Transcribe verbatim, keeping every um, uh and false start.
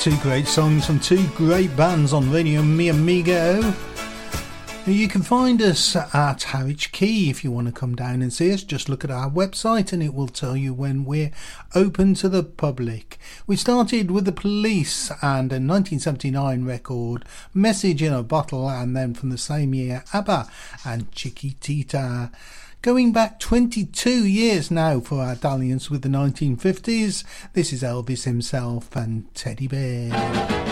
Two great songs from two great bands on Radio Mi Amigo. You can find us at Harwich Quay if you want to come down and see us. Just look at our website and it will tell you when we're open to the public. We started with the Police and a nineteen seventy-nine record, Message in a Bottle, and then from the same year, ABBA and Chiquitita. Going back twenty-two years now for our dalliance with the nineteen fifties, this is Elvis himself and Teddy Bear.